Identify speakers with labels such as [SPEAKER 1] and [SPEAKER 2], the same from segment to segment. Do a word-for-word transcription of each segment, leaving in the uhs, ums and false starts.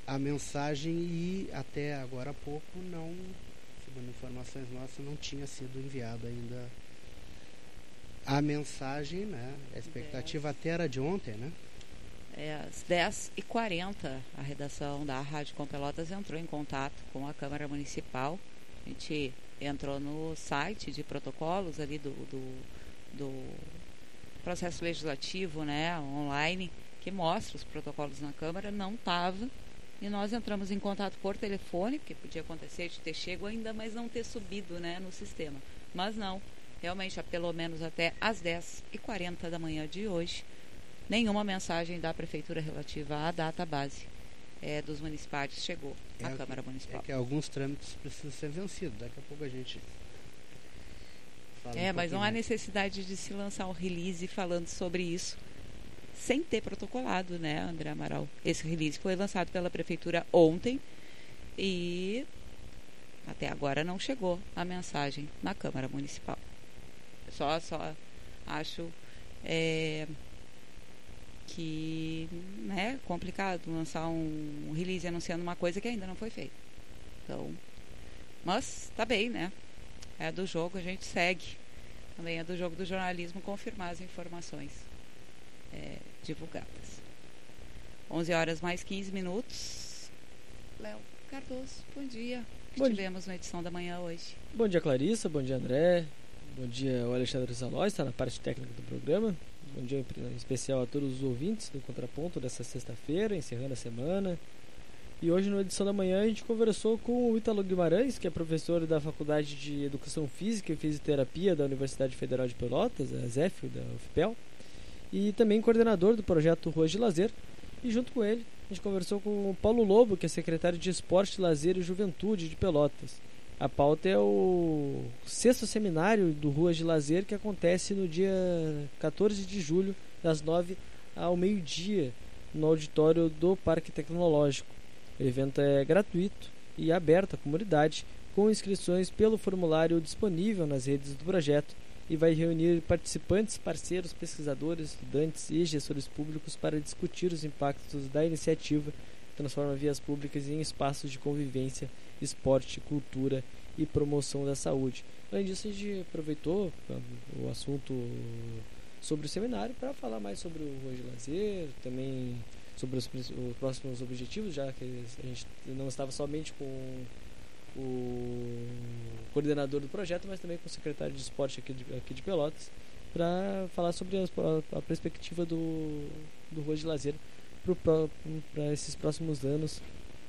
[SPEAKER 1] a mensagem e até agora há pouco não, segundo informações nossas, não tinha sido enviado ainda a mensagem, né? A expectativa até era de ontem, né?
[SPEAKER 2] É, às dez e quarenta, a redação da Rádio Com Pelotas entrou em contato com a Câmara Municipal. A gente entrou no site de protocolos ali do, do, do processo legislativo, né, online, que mostra os protocolos na Câmara, não estava. E nós entramos em contato por telefone, porque podia acontecer de ter chego ainda, mas não ter subido, né, no sistema. Mas não, realmente, pelo menos até às dez e quarenta da manhã de hoje, nenhuma mensagem da Prefeitura relativa à data base é, dos municipais chegou
[SPEAKER 1] é
[SPEAKER 2] à
[SPEAKER 1] que,
[SPEAKER 2] Câmara Municipal.
[SPEAKER 1] É que alguns trâmites precisam ser vencidos, daqui a pouco a gente fala
[SPEAKER 2] É,
[SPEAKER 1] um
[SPEAKER 2] mas não há
[SPEAKER 1] mais.
[SPEAKER 2] necessidade de se lançar um release falando sobre isso sem ter protocolado, né, André Amaral? Esse release foi lançado pela Prefeitura ontem e até agora não chegou a mensagem na Câmara Municipal. Só, só acho... É, que é complicado lançar um release anunciando uma coisa que ainda não foi feita. Então, mas tá bem, né? É do jogo, a gente segue. Também é do jogo do jornalismo confirmar as informações é, divulgadas. onze horas mais quinze minutos. Léo Cardoso, bom dia. O que
[SPEAKER 3] Bom
[SPEAKER 2] tivemos na edição da manhã hoje?
[SPEAKER 3] Bom dia, Clarissa. Bom dia, André. Bom dia, o Alexandre Zalói, está na parte técnica do programa. Bom dia em especial a todos os ouvintes do Contraponto dessa sexta-feira, encerrando a semana. E hoje, na edição da manhã, a gente conversou com o Ítalo Guimarães, que é professor da Faculdade de Educação Física e Fisioterapia da Universidade Federal de Pelotas, a Z E F, da U F P E L, e também coordenador do projeto Ruas de Lazer. E junto com ele, a gente conversou com o Paulo Lobo, que é secretário de Esporte, Lazer e Juventude de Pelotas. A pauta é o sexto seminário do Ruas de Lazer, que acontece no dia quatorze de julho, das nove ao meio-dia, no auditório do Parque Tecnológico. O evento é gratuito e aberto à comunidade, com inscrições pelo formulário disponível nas redes do projeto, e vai reunir participantes, parceiros, pesquisadores, estudantes e gestores públicos para discutir os impactos da iniciativa que transforma vias públicas em espaços de convivência, esporte, cultura e promoção da saúde. Além disso, a gente aproveitou o assunto sobre o seminário para falar mais sobre o Ruas de Lazer, também sobre os, os próximos objetivos, já que a gente não estava somente com o coordenador do projeto, mas também com o secretário de esporte aqui de, aqui de Pelotas, para falar sobre a, a perspectiva do, do Ruas de Lazer para esses próximos anos,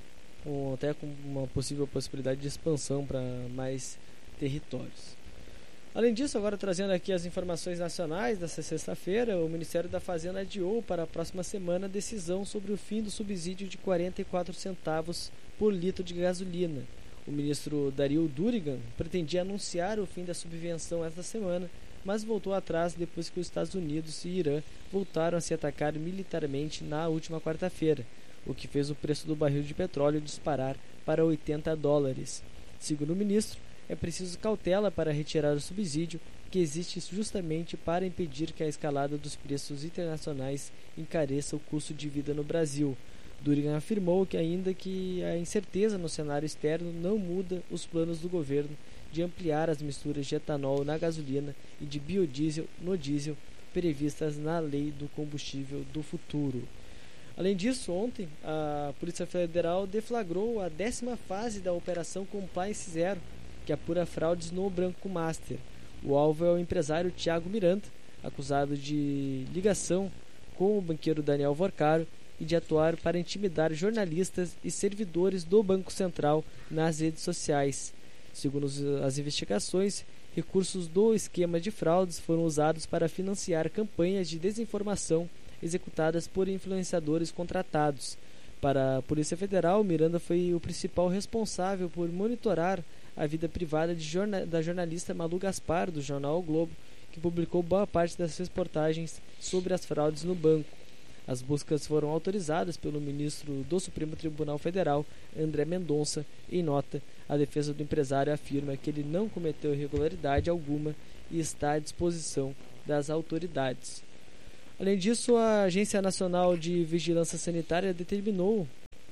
[SPEAKER 3] ou até com uma possível possibilidade de expansão para mais territórios. Além disso, agora trazendo aqui as informações nacionais dessa sexta-feira, o Ministério da Fazenda adiou para a próxima semana a decisão sobre o fim do subsídio de quarenta e quatro centavos por litro de gasolina. O ministro Dario Durigan pretendia anunciar o fim da subvenção esta semana, mas voltou atrás depois que os Estados Unidos e Irã voltaram a se atacar militarmente na última quarta-feira, o que fez o preço do barril de petróleo disparar para oitenta dólares. Segundo o ministro, é preciso cautela para retirar o subsídio, que existe justamente para impedir que a escalada dos preços internacionais encareça o custo de vida no Brasil. Durigan afirmou que ainda que a incerteza no cenário externo não muda os planos do governo de ampliar as misturas de etanol na gasolina e de biodiesel no diesel previstas na Lei do Combustível do Futuro. Além disso, ontem, a Polícia Federal deflagrou a décima fase da Operação Compliance Zero, que apura fraudes no Branco Master. O alvo é o empresário Thiago Miranda, acusado de ligação com o banqueiro Daniel Vorcaro e de atuar para intimidar jornalistas e servidores do Banco Central nas redes sociais. Segundo as investigações, recursos do esquema de fraudes foram usados para financiar campanhas de desinformação executadas por influenciadores contratados. Para a Polícia Federal, Miranda foi o principal responsável por monitorar a vida privada de jorna- da jornalista Malu Gaspar, do jornal O Globo, que publicou boa parte das reportagens sobre as fraudes no banco. As buscas foram autorizadas pelo ministro do Supremo Tribunal Federal, André Mendonça. Em nota, a defesa do empresário afirma que ele não cometeu irregularidade alguma e está à disposição das autoridades. Além disso, a Agência Nacional de Vigilância Sanitária determinou que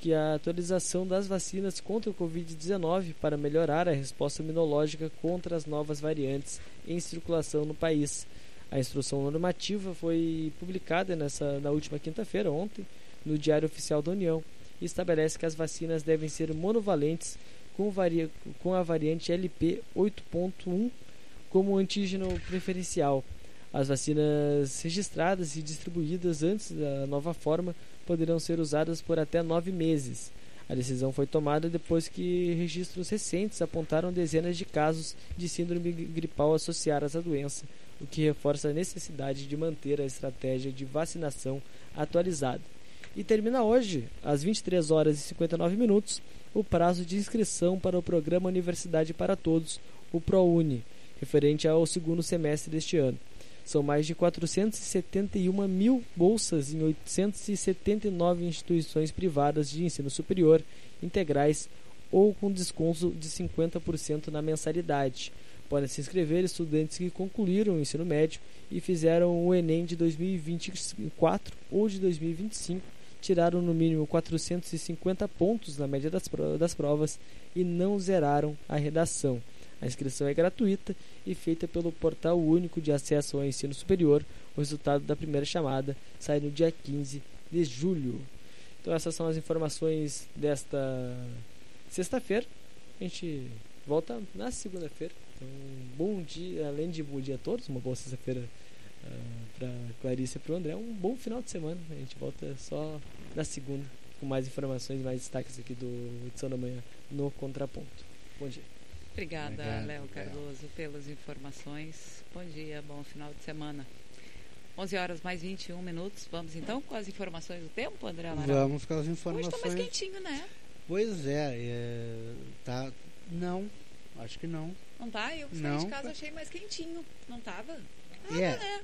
[SPEAKER 3] que a atualização das vacinas contra o covid dezenove para melhorar a resposta imunológica contra as novas variantes em circulação no país. A instrução normativa foi publicada nessa, na última quinta-feira, ontem, no Diário Oficial da União, e estabelece que as vacinas devem ser monovalentes com, varia, com a variante L P oito ponto um como antígeno preferencial. As vacinas registradas e distribuídas antes da nova forma poderão ser usadas por até nove meses. A decisão foi tomada depois que registros recentes apontaram dezenas de casos de síndrome gripal associadas à doença, o que reforça a necessidade de manter a estratégia de vacinação atualizada. E termina hoje, às vinte e três horas e cinquenta e nove minutos, o prazo de inscrição para o programa Universidade para Todos, o ProUni, referente ao segundo semestre deste ano. São mais de quatrocentas e setenta e uma mil bolsas em oitocentas e setenta e nove instituições privadas de ensino superior, integrais ou com desconto de cinquenta por cento na mensalidade. Podem se inscrever estudantes que concluíram o ensino médio e fizeram o Enem de dois mil e vinte e quatro ou de dois mil e vinte e cinco, tiraram no mínimo quatrocentos e cinquenta pontos na média das provas, das provas e não zeraram a redação. A inscrição é gratuita e feita pelo Portal Único de Acesso ao Ensino Superior. O resultado da primeira chamada sai no dia quinze de julho. Então essas são as informações desta sexta-feira. A gente volta na segunda-feira. Então, um bom dia, além de bom dia a todos, uma boa sexta-feira uh, para Clarice e para o André. Um bom final de semana. A gente volta só na segunda com mais informações, mais destaques aqui do Edição da Manhã no Contraponto. Bom dia.
[SPEAKER 2] Obrigada, Léo Cardoso, pelas informações. Bom dia, bom final de semana. onze horas mais vinte e um minutos. Vamos então com as informações do tempo, André Amaral?
[SPEAKER 1] Vamos com as informações.
[SPEAKER 2] Hoje está mais quentinho, né?
[SPEAKER 1] Pois é, é tá, não, acho que não.
[SPEAKER 2] Não tá? Eu saí
[SPEAKER 1] não.
[SPEAKER 2] de casa achei mais quentinho. Não tava?
[SPEAKER 1] Ah, é. né?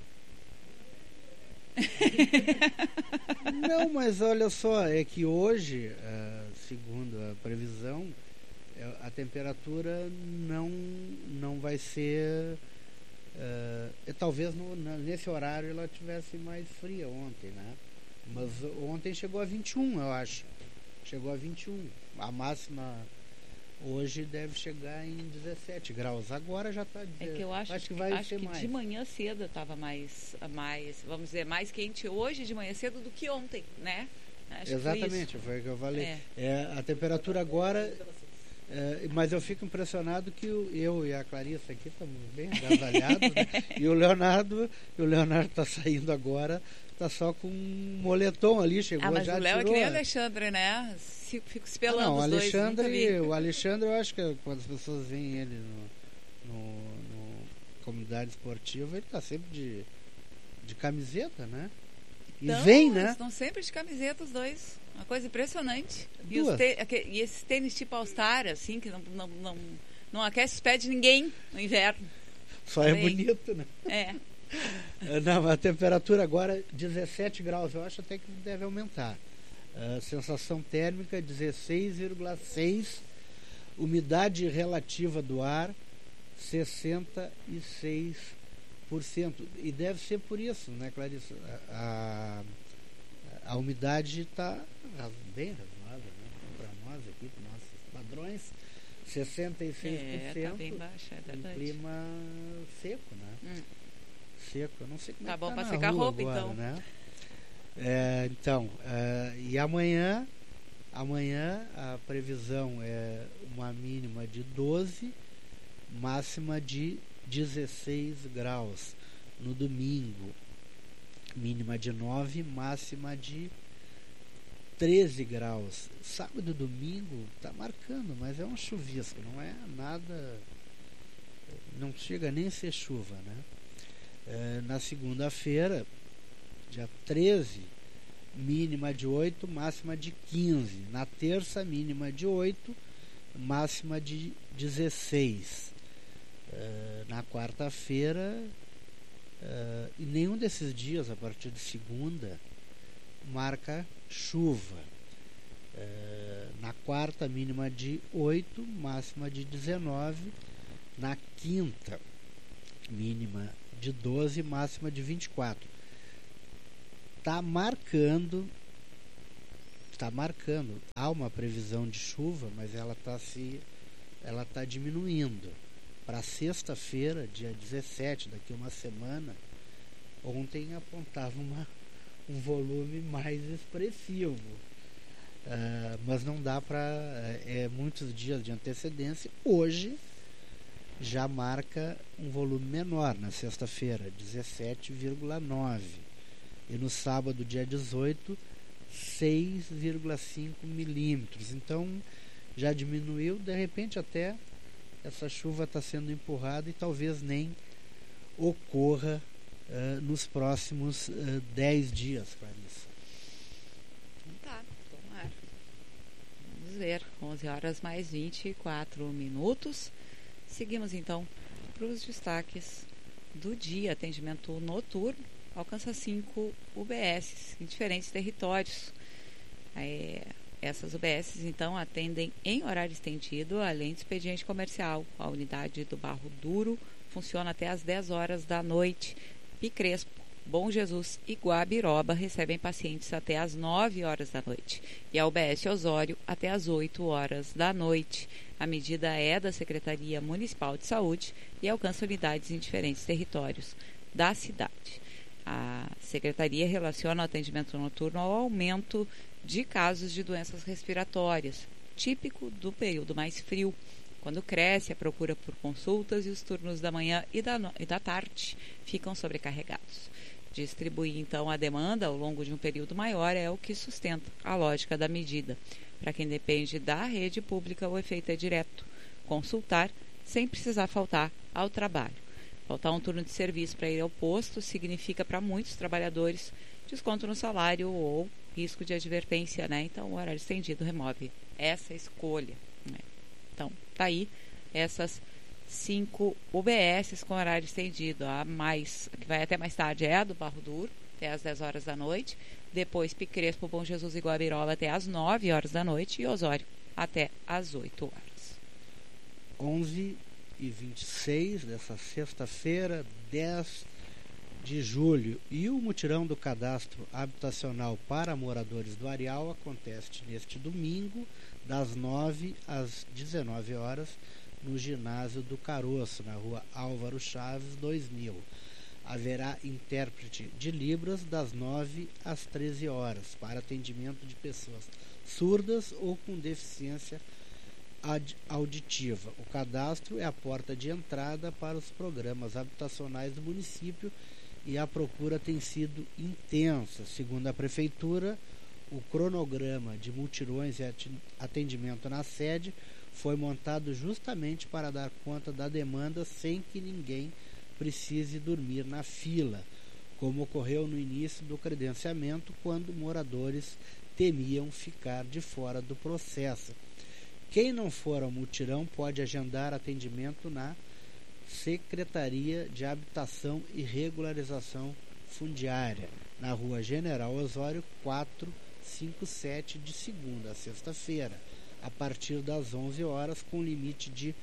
[SPEAKER 1] Não, mas olha só, é que hoje, uh, segundo a previsão, a temperatura não, não vai ser... Uh, talvez no, nesse horário ela tivesse mais fria ontem, né? Mas ontem chegou a vinte e um, eu acho. Chegou a vinte e um. A máxima hoje deve chegar em dezessete graus. Agora já está...
[SPEAKER 2] É que eu acho, acho que vai acho ser que mais. De manhã cedo estava mais, mais, vamos dizer, mais quente hoje de manhã cedo do que ontem, né? Acho
[SPEAKER 1] Exatamente, foi o que eu falei. É. É, a temperatura agora... É, mas eu fico impressionado que eu e a Clarissa aqui estamos bem agasalhados, né? E o Leonardo o Leonardo está saindo agora, está só com um moletom ali, chegou,
[SPEAKER 2] ah, mas
[SPEAKER 1] já
[SPEAKER 2] o Léo
[SPEAKER 1] tirou.
[SPEAKER 2] É que nem o Alexandre, né? Fico espelando ah, não,
[SPEAKER 1] os
[SPEAKER 2] o
[SPEAKER 1] Alexandre,
[SPEAKER 2] dois.
[SPEAKER 1] O Alexandre, eu acho que quando as pessoas veem ele no, no, no comunidade esportiva, ele está sempre de, de camiseta, né? E
[SPEAKER 2] então,
[SPEAKER 1] vem, né?
[SPEAKER 2] Estão sempre de camiseta os dois. Uma coisa impressionante. E,
[SPEAKER 1] os
[SPEAKER 2] te, e esses tênis tipo All-Star, assim, que não, não, não, não aquece os pés de ninguém no inverno.
[SPEAKER 1] Só é bonito, né?
[SPEAKER 2] É.
[SPEAKER 1] Não, a temperatura agora dezessete graus, eu acho até que deve aumentar. A sensação térmica dezesseis vírgula seis, umidade relativa do ar sessenta e seis por cento. E deve ser por isso, né, Clarissa? A, a, a umidade está bem razoável, né? Para nós aqui, para nossos padrões, sessenta e seis por cento.
[SPEAKER 2] É, tá bem baixa, é verdade.
[SPEAKER 1] Um clima seco, né? Hum. Seco, eu não sei como
[SPEAKER 2] tá
[SPEAKER 1] é que
[SPEAKER 2] bom
[SPEAKER 1] tá
[SPEAKER 2] para
[SPEAKER 1] na
[SPEAKER 2] secar
[SPEAKER 1] rua
[SPEAKER 2] roupa,
[SPEAKER 1] agora,
[SPEAKER 2] então.
[SPEAKER 1] Né? É, então, é, e amanhã, amanhã a previsão é uma mínima de doze, máxima de dezesseis graus. No domingo, mínima de nove, máxima de treze graus. Sábado e domingo está marcando, mas é um chuvisco, não é nada, não chega nem a ser chuva, né? É, na segunda-feira, dia treze, mínima de oito, máxima de quinze. Na terça, mínima de oito, máxima de dezesseis. É, na quarta-feira, é, e nenhum desses dias, a partir de segunda, marca chuva. É, na quarta, mínima de oito, máxima de dezenove. Na quinta, mínima de doze, máxima de vinte e quatro. Está marcando está marcando. Há uma previsão de chuva, mas ela está se, ela está diminuindo. Para sexta-feira, dia dezessete, daqui a uma semana, ontem apontava uma, um volume mais expressivo. Uh, mas não dá para é, muitos dias de antecedência. Hoje já marca um volume menor na sexta-feira, dezessete vírgula nove, e no sábado, dia dezoito, seis vírgula cinco milímetros. Então já diminuiu. De repente até essa chuva está sendo empurrada e talvez nem ocorra uh, nos próximos uh, dez dias, Clarissa.
[SPEAKER 2] Vamos ver, onze horas mais vinte e quatro minutos. Seguimos então para os destaques do dia. Atendimento noturno alcança cinco U B S em diferentes territórios. É, essas U B S então atendem em horário estendido, além do expediente comercial. A unidade do Barro Duro funciona até às dez horas da noite. Picrespo, Bom Jesus e Guabiroba recebem pacientes até às nove horas da noite e a U B S Osório até às oito horas da noite. A medida é da Secretaria Municipal de Saúde e alcança unidades em diferentes territórios da cidade. A Secretaria relaciona o atendimento noturno ao aumento de casos de doenças respiratórias, típico do período mais frio, quando cresce a procura por consultas e os turnos da manhã e da, no- e da tarde ficam sobrecarregados. Distribuir, então, a demanda ao longo de um período maior é o que sustenta a lógica da medida. Para quem depende da rede pública, o efeito é direto. Consultar sem precisar faltar ao trabalho. Faltar um turno de serviço para ir ao posto significa, para muitos trabalhadores, desconto no salário ou risco de advertência, né? Então, o horário estendido remove essa escolha, né? Então, tá aí essas cinco U B S com horário estendido. A mais, que vai até mais tarde, é a do Barro Duro, até às dez horas da noite. Depois, Picrespo, Bom Jesus e Guabiroba até às nove horas da noite. E Osório até às oito horas.
[SPEAKER 1] onze e vinte e seis dessa sexta-feira, dez de julho. E o mutirão do cadastro habitacional para moradores do Areal acontece neste domingo, das nove às dezenove horas, no ginásio do Caroço, na rua Álvaro Chaves, dois mil. Haverá intérprete de Libras das nove às treze horas, para atendimento de pessoas surdas ou com deficiência auditiva. O cadastro é a porta de entrada para os programas habitacionais do município e a procura tem sido intensa. Segundo a Prefeitura, o cronograma de mutirões e atendimento na sede foi montado justamente para dar conta da demanda sem que ninguém precise dormir na fila, como ocorreu no início do credenciamento, quando moradores temiam ficar de fora do processo. Quem não for ao mutirão pode agendar atendimento na Secretaria de Habitação e Regularização Fundiária, na Rua General Osório quatrocentos e cinquenta e sete, de segunda a sexta-feira, a partir das onze horas, com limite de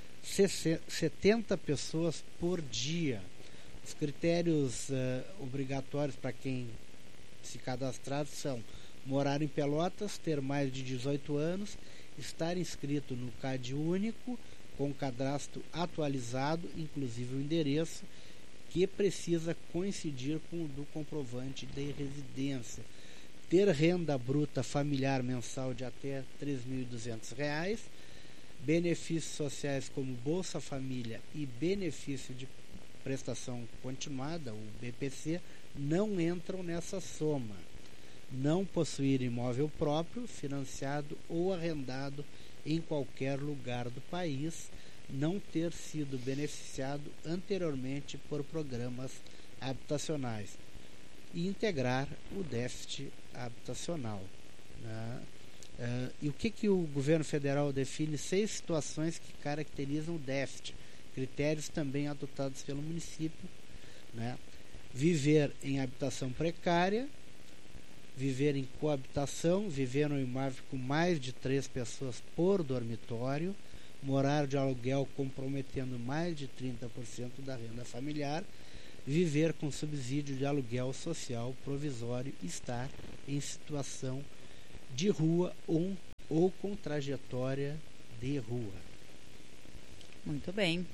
[SPEAKER 1] setenta pessoas por dia. Os critérios uh, obrigatórios para quem se cadastrar são morar em Pelotas, ter mais de dezoito anos, estar inscrito no C A D único, com cadastro atualizado, inclusive o endereço, que precisa coincidir com o do comprovante de residência, ter renda bruta familiar mensal de até três mil e duzentos reais, benefícios sociais como Bolsa Família e benefício de prestação continuada, o B P C, não entram nessa soma. Não possuir imóvel próprio, financiado ou arrendado em qualquer lugar do país, não ter sido beneficiado anteriormente por programas habitacionais e integrar o déficit habitacional, né? Uh, e o que, que o governo federal define? Seis situações que caracterizam o déficit, critérios também adotados pelo município, né? Viver em habitação precária, viver em coabitação, viver no imóvel com mais de três pessoas por dormitório, morar de aluguel comprometendo mais de trinta por cento da renda familiar, viver com subsídio de aluguel social provisório e estar em situação de rua ou, ou com trajetória de rua.
[SPEAKER 2] Muito bem.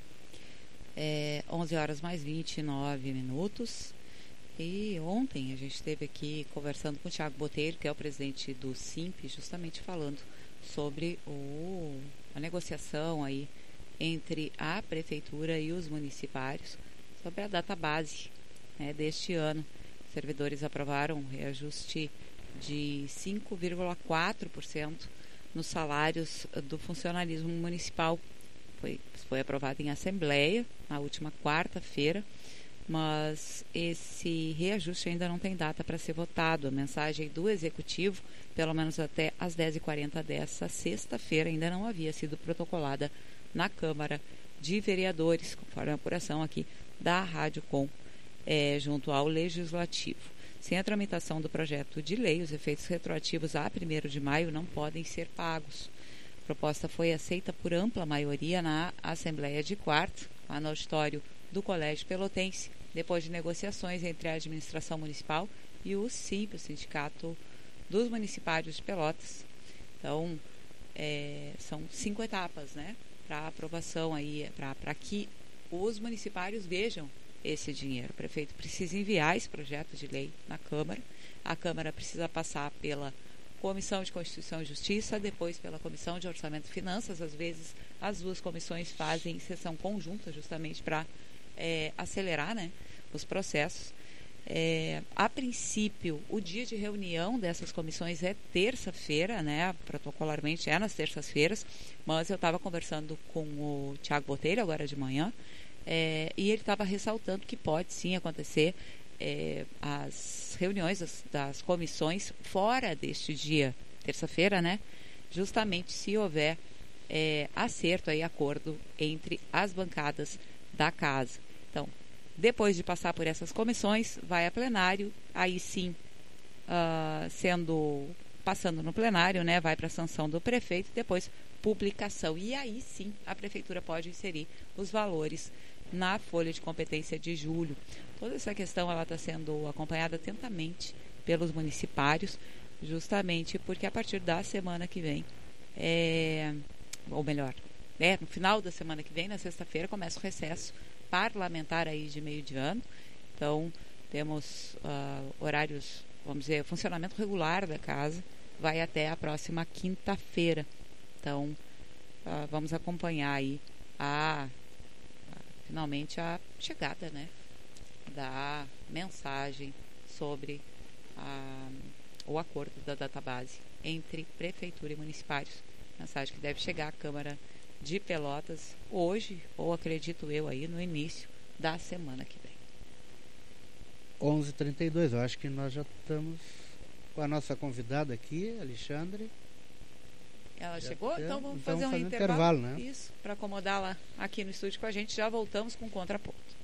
[SPEAKER 2] É, onze horas mais vinte e nove minutos. E ontem a gente esteve aqui conversando com o Thiago Botelho, que é o presidente do Simp, justamente falando sobre o, a negociação aí entre a prefeitura e os municipários sobre a database, né, deste ano. Os servidores aprovaram um reajuste de cinco vírgula quatro por cento nos salários do funcionalismo municipal. Foi, foi aprovado em assembleia na última quarta-feira, mas esse reajuste ainda não tem data para ser votado. A mensagem do Executivo, pelo menos até às dez e quarenta dessa sexta-feira, ainda não havia sido protocolada na Câmara de Vereadores, conforme a apuração aqui da Rádio Com, é, junto ao Legislativo. Sem a tramitação do projeto de lei, os efeitos retroativos a primeiro de maio não podem ser pagos. A proposta foi aceita por ampla maioria na Assembleia de Quarto, lá no auditório do Colégio Pelotense, depois de negociações entre a administração municipal e o Simp, o Sindicato dos Municipários de Pelotas. Então, é, são cinco etapas, né, para aprovação aí, para que os municipários vejam esse dinheiro. O prefeito precisa enviar esse projeto de lei na Câmara. A Câmara precisa passar pela Comissão de Constituição e Justiça, depois pela Comissão de Orçamento e Finanças. Às vezes as duas comissões fazem sessão conjunta justamente para é, acelerar, né, os processos. É, a princípio, o dia de reunião dessas comissões é terça-feira, né, protocolarmente é nas terças-feiras, mas eu estava conversando com o Thiago Botelho agora de manhã, é, e ele estava ressaltando que pode sim acontecer É, as reuniões das, das comissões fora deste dia, terça-feira, né? Justamente se houver é, acerto aí, acordo entre as bancadas da casa. Então, depois de passar por essas comissões, vai a plenário, aí sim, uh, sendo, passando no plenário, né? Vai para a sanção do prefeito, depois publicação. E aí sim, a prefeitura pode inserir os valores na folha de competência de julho. Toda essa questão ela está sendo acompanhada atentamente pelos municipários, justamente porque a partir da semana que vem, é, ou melhor, é, no final da semana que vem, na sexta-feira, começa o recesso parlamentar aí de meio de ano. Então, temos uh, horários, vamos dizer, funcionamento regular da casa vai até a próxima quinta-feira. Então, uh, vamos acompanhar aí a finalmente a chegada, né, da mensagem sobre a, o acordo da database entre prefeitura e municipários. Mensagem que deve chegar à Câmara de Pelotas hoje, ou acredito eu aí, no início da semana que vem.
[SPEAKER 1] onze e trinta e dois, eu acho que nós já estamos com a nossa convidada aqui, Alexandre.
[SPEAKER 2] Ela já chegou? Tem, então vamos
[SPEAKER 1] então
[SPEAKER 2] fazer um
[SPEAKER 1] fazer
[SPEAKER 2] intervalo,
[SPEAKER 1] intervalo, né?
[SPEAKER 2] Isso, para acomodá-la aqui no estúdio com a gente. Já voltamos com o Contraponto.